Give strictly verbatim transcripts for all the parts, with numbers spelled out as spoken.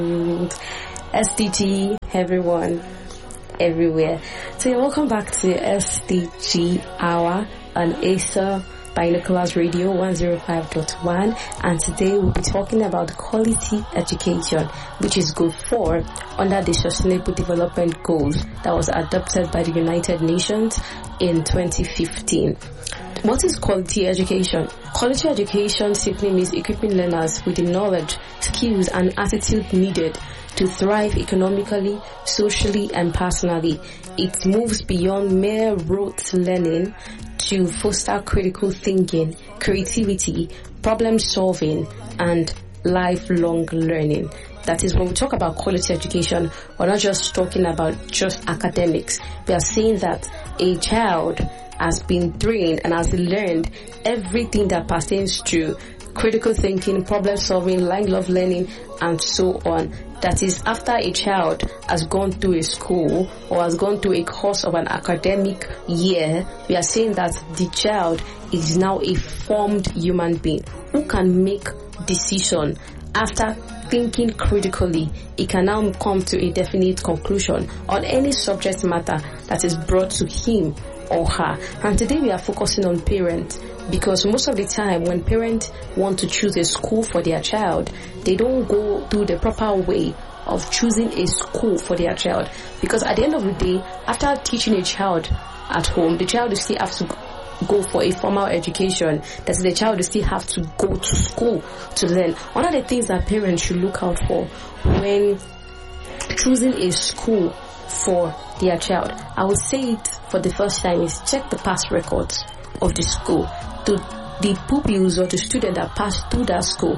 S D G, everyone, everywhere. So you're welcome back to S D G Hour on Acer Binoculars Radio one oh five point one, and today we'll be talking about quality education, which is goal four under the Sustainable Development Goals that was adopted by the United Nations in twenty fifteen. What is quality education? Quality education simply means equipping learners with the knowledge, skills, and attitude needed to thrive economically, socially, and personally. It moves beyond mere rote learning to foster critical thinking, creativity, problem solving, and lifelong learning. That is, when we talk about quality education, we're not just talking about just academics. We are saying that a child has been trained and has learned everything that pertains to critical thinking, problem solving, lifelong learning, and so on. That is, after a child has gone through a school or has gone through a course of an academic year, we are saying that the child is now a formed human being who can make decision after thinking critically. It can now come to a definite conclusion on any subject matter that is brought to him or her. And today we are focusing on parents, because most of the time when parents want to choose a school for their child, they don't go through the proper way of choosing a school for their child. Because at the end of the day, after teaching a child at home, the child will still have to go for a formal education. That is, the child will still have to go to school to learn. One of the things that parents should look out for when choosing a school for their child, I would say it for the first time, is check the past records of the school. To the pupils or the students that pass through that school,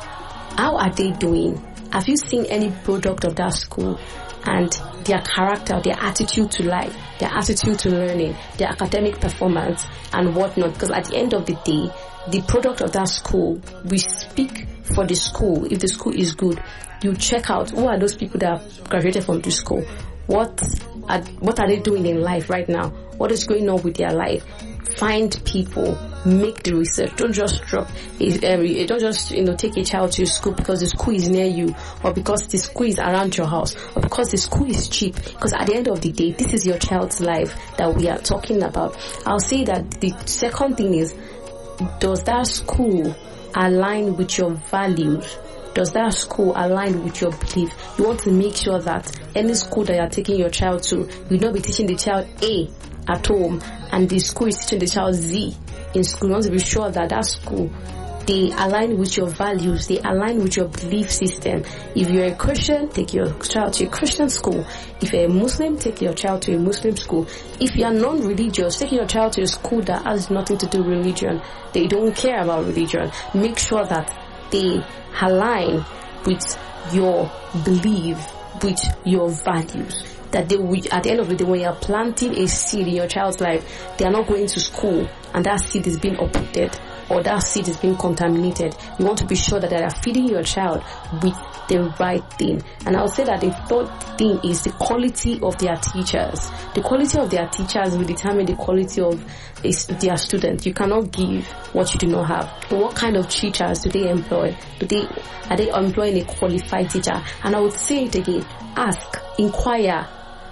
how are they doing? Have you seen any product of that school and their character, their attitude to life, their attitude to learning, their academic performance and whatnot? Because at the end of the day, the product of that school, we speak for the school. If the school is good, you check out who are those people that have graduated from the school. What are, what are they doing in life right now? What is going on with their life? Find people, make the research. Don't just drop it. Um, don't just you know take a child to school because the school is near you, or because the school is around your house, or because the school is cheap. Because at the end of the day, this is your child's life that we are talking about. I'll say that the second thing is, does that school align with your values? Does that school align with your belief? You want to make sure that any school that you're taking your child to, you'll not be teaching the child A at home and the school is teaching the child Z in school. You want to be sure that that school, they align with your values, they align with your belief system. If you're a Christian, take your child to a Christian school. If you're a Muslim, take your child to a Muslim school. If you're non-religious, take your child to a school that has nothing to do with religion. They don't care about religion. Make sure that they align with your belief, with your values. That they will, at the end of the day, when you're planting a seed in your child's life, they are not going to school and that seed is being uprooted or that seed is being contaminated. You want to be sure that they are feeding your child with the right thing. And I would say that the third thing is the quality of their teachers. The quality of their teachers will determine the quality of their students. You cannot give what you do not have. But what kind of teachers do they employ? Do they are they employing a qualified teacher? And I would say it again: ask, inquire.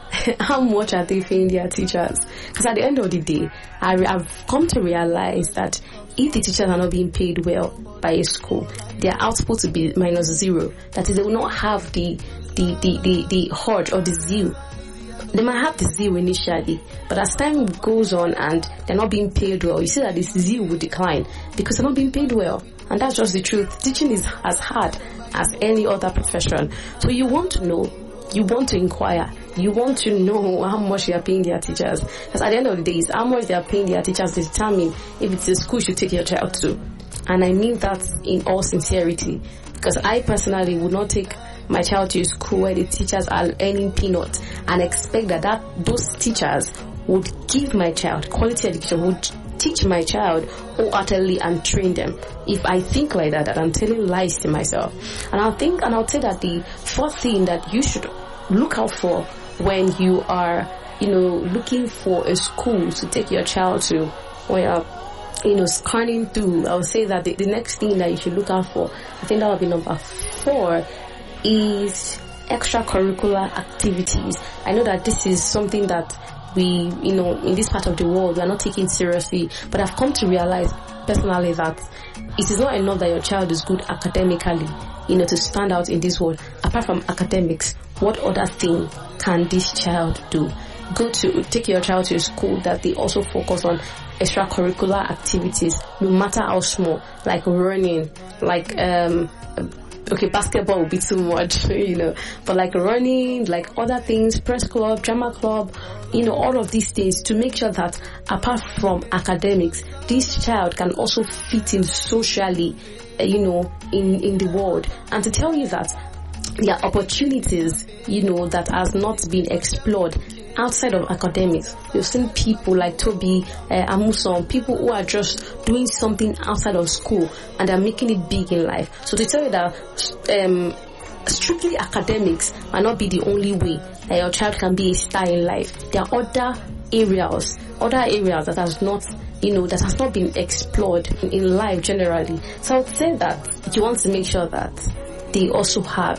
How much are they paying their teachers? Because at the end of the day, I, I've come to realize that if the teachers are not being paid well by a school, their output will be minus zero. That is, they will not have the the the the, the urge or the zeal. They might have the zeal initially, but as time goes on and they're not being paid well, you see that this zeal will decline because they're not being paid well. And that's just the truth. Teaching is as hard as any other profession. So you want to know, you want to inquire, you want to know how much they are paying their teachers. Because at the end of the day, it's how much they are paying their teachers to determine if it's a school you should take your child to. And I mean that in all sincerity. Because I personally would not take my child to a school where the teachers are earning peanuts and expect that, that those teachers would give my child quality education, would teach my child wholeheartedly and train them. If I think like that, that I'm telling lies to myself. And I'll think, and I'll say that the fourth thing that you should look out for when you are, you know, looking for a school to take your child to, when you're, you know, scanning through, I would say that the, the next thing that you should look out for, I think that would be number four, is extracurricular activities. I know that this is something that we, you know, in this part of the world, we are not taking seriously, but I've come to realize personally that it is not enough that your child is good academically, you know, to stand out in this world. Apart from academics, what other thing can this child do? Go to, take your child to a school that they also focus on extracurricular activities, no matter how small, like running, like, um, okay, basketball would be too much, you know, but like running, like other things, press club, drama club, you know, all of these things, to make sure that apart from academics, this child can also fit in socially, uh, you know, in, in the world. And to tell you that there are opportunities, you know, that has not been explored outside of academics. You've seen people like Toby, uh, Amuson, people who are just doing something outside of school and they're making it big in life. So to tell you that um, strictly academics might not be the only way that your child can be a star in life. There are other areas, other areas that has not, you know, that has not been explored in, in life generally. So I would say that you want to make sure that they also have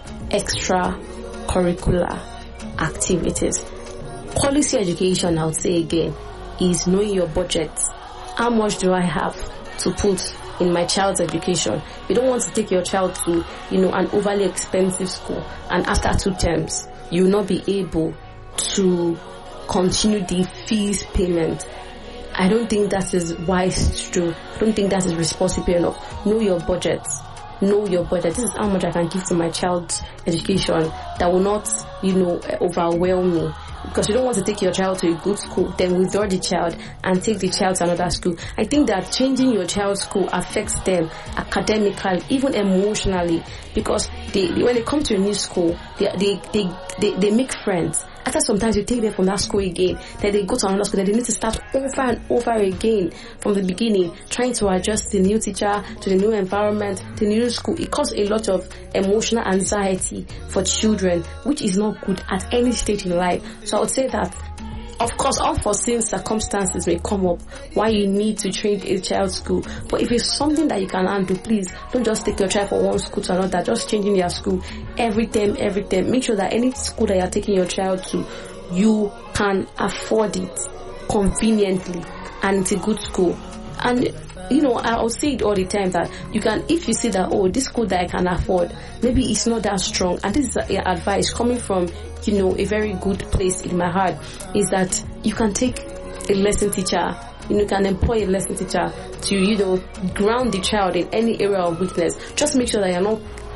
extracurricular activities. Quality education, I would say again, is knowing your budget. How much do I have to put in my child's education? You don't want to take your child to, you know, an overly expensive school, and after two terms, you will not be able to continue the fees payment. I don't think that is wise to do. I don't think that is responsible enough. Know your budget. Know your budget. This is how much I can give to my child's education that will not, you know, overwhelm me. Because you don't want to take your child to a good school, then withdraw the child and take the child to another school. I think that changing your child's school affects them academically, even emotionally, because they, when they come to a new school, they they they they, they make friends. After sometimes you take them from that school again, then they go to another school, then they need to start over and over again from the beginning, trying to adjust to the new teacher, to the new environment, to the new school. It causes a lot of emotional anxiety for children, which is not good at any stage in life. So I would say that, of course, unforeseen circumstances may come up why you need to change a child's school. But if it's something that you can handle, please don't just take your child from one school to another, just changing their school every time, every time. Make sure that any school that you're taking your child to, you can afford it conveniently and it's a good school. And you know, I will say it all the time that you can, if you see that, oh, this school that I can afford, maybe it's not that strong. And this is a, advice coming from, you know, a very good place in my heart, is that you can take a lesson teacher, you know, you can employ a lesson teacher to, you know, ground the child in any area of weakness. Just make sure that you're not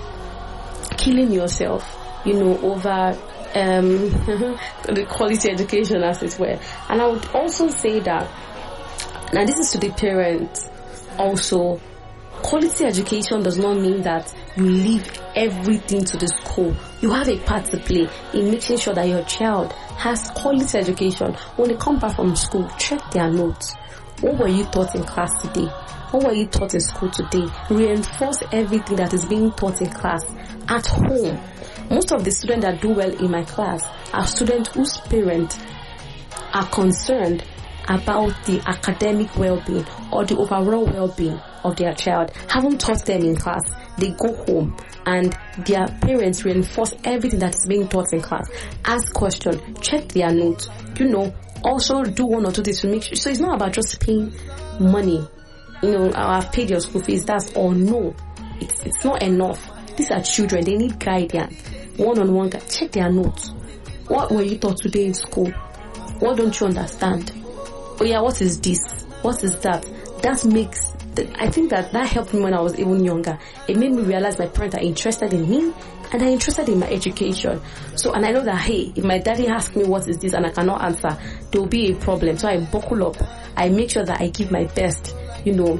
killing yourself, you know, over um, the quality education, as it were. And I would also say that, now this is to the parents also, quality education does not mean that you leave everything to the school. You have a part to play in making sure that your child has quality education. When they come back from school, check their notes. What were you taught in class today? What were you taught in school today? Reinforce everything that is being taught in class at home. Most of the students that do well in my class are students whose parents are concerned about the academic well-being or the overall well-being of their child. Haven't taught them in class. They go home and their parents reinforce everything that is being taught in class. Ask questions, check their notes, you know, also do one or two things to make sure. So it's not about just paying money. You know, I've paid your school fees, that's all. No, it's it's not enough. These are children, they need guidance. One-on-one, check their notes. What were you taught today in school? What don't you understand? Oh yeah, what is this? What is that? That makes, I think that that helped me when I was even younger. It made me realize my parents are interested in me and are interested in my education. So, and I know that, hey, if my daddy asks me what is this and I cannot answer, there will be a problem. So I buckle up. I make sure that I give my best, you know,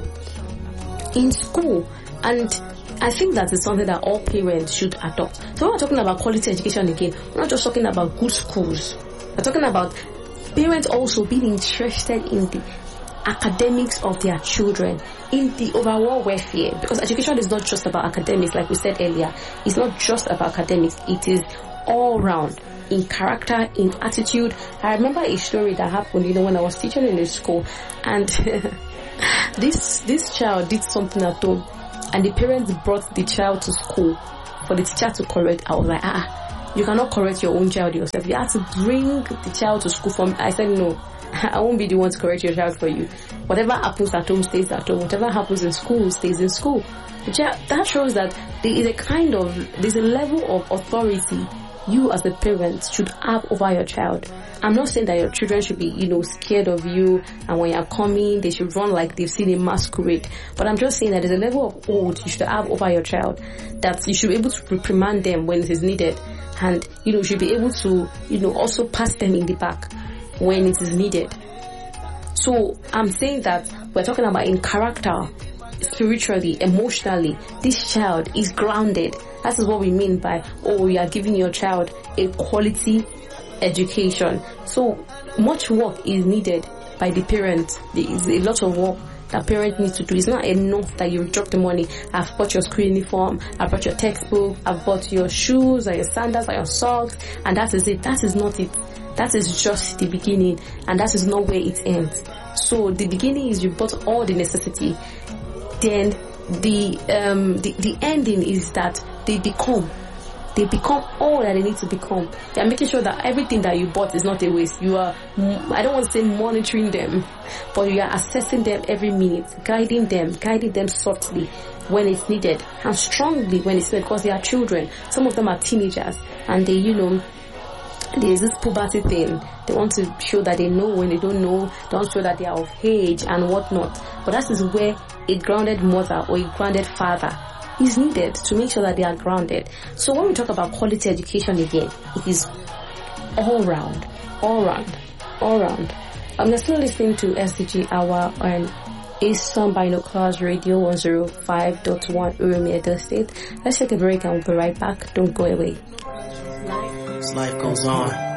in school. And I think that is something that all parents should adopt. So when we're talking about quality education again, we're not just talking about good schools. We're talking about parents also being interested in the academics of their children, in the overall welfare, because education is not just about academics, like we said earlier. It's not just about academics, it is all round, in character, in attitude. I remember a story that happened, you know, when I was teaching in a school, and this this child did something at home, and the parents brought the child to school for the teacher to correct. I was like, ah, you cannot correct your own child yourself. You have to bring the child to school from. I said, no, I won't be the one to correct your child for you. Whatever happens at home stays at home. Whatever happens in school stays in school. That shows that there is a kind of, there's a level of authority you as a parent should have over your child. I'm not saying that your children should be, you know, scared of you, and when you're coming, they should run like they've seen a masquerade. But I'm just saying that there's a level of oath you should have over your child, that you should be able to reprimand them when it is needed. And, you know, you should be able to, you know, also pass them in the back when it is needed. So I'm saying that we're talking about in character, spiritually, emotionally, this child is grounded. That is what we mean by, oh, you are giving your child a quality education. So much work is needed by the parents. There is a lot of work that parents need to do. It's not enough that you drop the money. I've bought your school uniform, I've bought your textbook, I've bought your shoes or your sandals or your socks, and that is it. That is not it. That is just the beginning, and that is not where it ends. So the beginning is you bought all the necessity. Then the um the, the ending is that they become they become all that they need to become. They are making sure that everything that you bought is not a waste. You are, I don't want to say monitoring them, but you are assessing them every minute, guiding them, guiding them softly when it's needed and strongly when it's needed, because they are children. Some of them are teenagers, and they, you know, there's this puberty thing. They want to show that they know when they don't know. They want to show that they are of age and whatnot. But that is where a grounded mother or a grounded father is needed to make sure that they are grounded. So when we talk about quality education again, it is all round, all round, all round. Um, you're still listening to S D G Hour on Eastern Binoculars Radio one oh five point one Urumi, Edo State. Let's take a break and we'll be right back. Don't go away. Life goes on.